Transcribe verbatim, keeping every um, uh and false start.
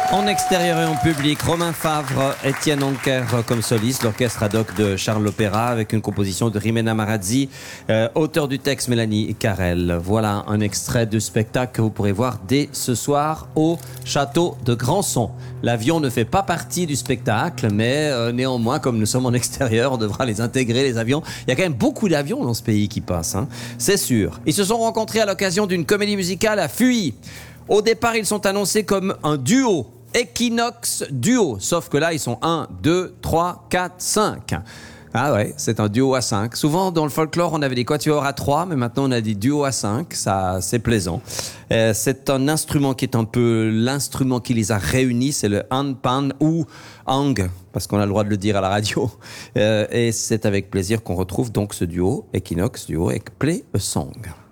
En extérieur et en public, Romain Favre, Étienne Anker comme soliste, l'orchestre ad hoc de Charles Lopera avec une composition de Rimena Marazzi, euh, auteur du texte Mélanie Carrel. Voilà un extrait du spectacle que vous pourrez voir dès ce soir au château de Grandson. L'avion ne fait pas partie du spectacle, mais euh, néanmoins, comme nous sommes en extérieur, on devra les intégrer, les avions. Il y a quand même beaucoup d'avions dans ce pays qui passent, hein, c'est sûr. Ils se sont rencontrés à l'occasion d'une comédie musicale à Fuy. Au départ, ils sont annoncés comme un duo. Equinox Duo, sauf que là ils sont un, deux, trois, quatre, cinq. Ah ouais, c'est un duo à cinq. Souvent dans le folklore on avait des quatuors à trois, mais maintenant on a des duos à cinq, ça c'est plaisant. Euh, c'est un instrument qui est un peu l'instrument qui les a réunis, c'est le handpan ou hang, parce qu'on a le droit de le dire à la radio. Euh, et c'est avec plaisir qu'on retrouve donc ce duo, Equinox Duo avec Play a Song.